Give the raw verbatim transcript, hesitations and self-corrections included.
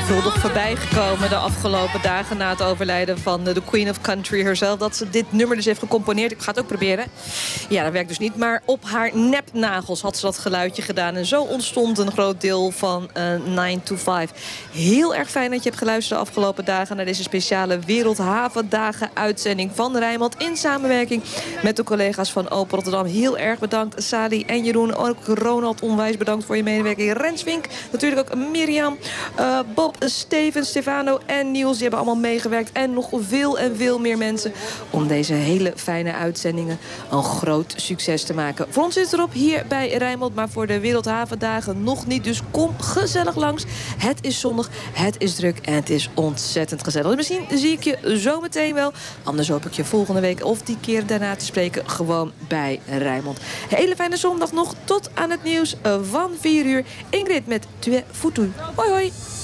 veelvuldig voorbij gekomen de afgelopen dagen na het overlijden van de Queen of Country herself. Dat ze dit nummer dus heeft gecomponeerd. Ik ga het ook proberen. Ja, dat werkt dus niet. Maar op haar nepnagels had ze dat geluidje gedaan. En zo ontstond een groot deel van uh, nine to five. Heel erg fijn dat je hebt geluisterd de afgelopen dagen naar deze speciale Wereldhavendagen uitzending van Rijnmond. In samenwerking met de collega's van Open Rotterdam. Heel erg bedankt Sally en Jeroen. Ook Ronald onwijs bedankt voor je medewerking. Renswink, natuurlijk ook Mirjam, uh, Bob, Steven, Stefano en Niels. Die hebben allemaal meegewerkt. En nog veel en veel meer mensen om deze hele fijne uitzendingen een groot succes te maken. Voor ons zit het erop hier bij Rijnmond, maar voor de Wereldhavendagen nog niet. Dus kom gezellig langs. Het is zonnig, het is druk en het is ontzettend gezellig. Dus misschien zie ik je zo meteen wel. Anders hoop ik je volgende week of die keer daarna te spreken gewoon bij Rijnmond. Hele fijne zondag nog tot aan het nieuws van vier uur. Ingrid met Tue Foutu. Hoi hoi.